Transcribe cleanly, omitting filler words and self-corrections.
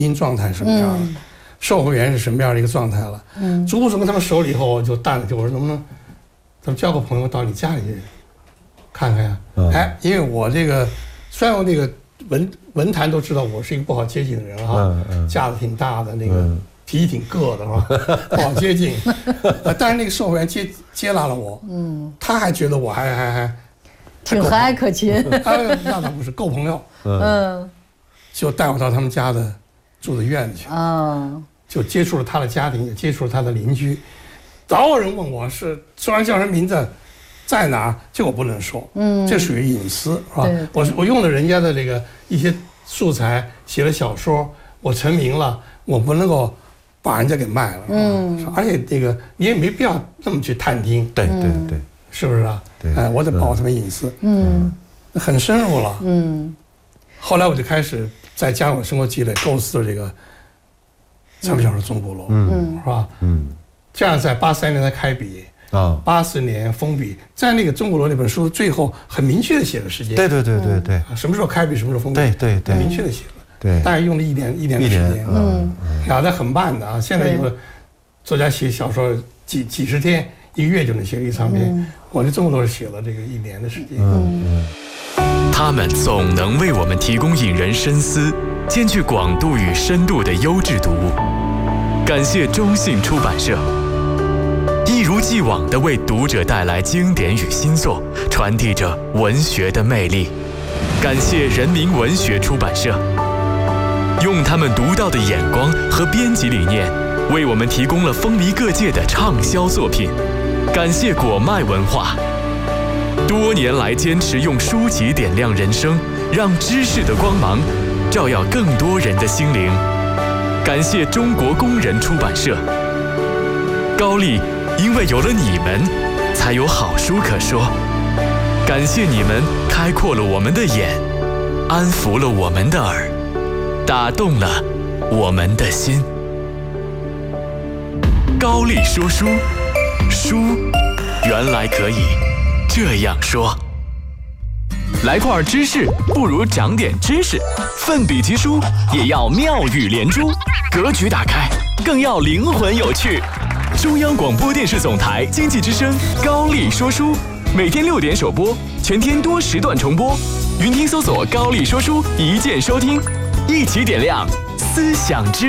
因状态什么样的，售货员是什么样的一个状态了。逐步从他们手里以后，我就淡了，就我说能不能咱们交个朋友到你家里去看看呀？哎，因为我这个虽然我那个文坛都知道我是一个不好接近的人哈，架子挺大的，那个脾气挺硌的是吧？不好接近。但是那个售货员接纳了我，他还觉得我还挺和蔼可亲。 那倒不是，够朋友。就带我到他们家的住的院子去，就接触了他的家庭，也接触了他的邻居。早有人问我是虽然叫人名字在哪儿，这我不能说，这属于隐私，是吧？我用了人家的这个一些素材，写了小说，我成名了，我不能够把人家给卖了，而且这个你也没必要那么去探听， 对， 是不是啊？哎，我得保他们隐私，很深入了，后来我就开始在加我生活积累，构思了这个长篇小说《钟鼓楼》，是吧？这样在83年才开笔，80年封笔，在那个《钟鼓楼》那本书最后很明确的写了时间， 对， 什么时候开笔，什么时候封笔， 对， 明确的写了， 对， 大概用了一年的时间，那很慢的啊。现在有个作家写小说几十天、1个月就能写一长篇，我这《钟鼓楼》写了这个1年的时间。 他们总能为我们提供引人深思、兼具广度与深度的优质读物。感谢中信出版社，一如既往地为读者带来经典与新作，传递着文学的魅力。感谢人民文学出版社，用他们独到的眼光和编辑理念，为我们提供了风靡各界的畅销作品。感谢果麦文化，多年来坚持用书籍点亮人生，让知识的光芒照耀更多人的心灵。感谢中国工人出版社，高丽因为有了你们，才有好书可说。感谢你们开阔了我们的眼，安抚了我们的耳，打动了我们的心。高丽说书，书原来可以这样说。来块知识，不如长点知识。奋笔疾书，也要妙语连珠。格局打开，更要灵魂有趣。中央广播电视总台经济之声高丽说书，每天6点首播，全天多时段重播。云听搜索高丽说书，一键收听，一起点亮思想之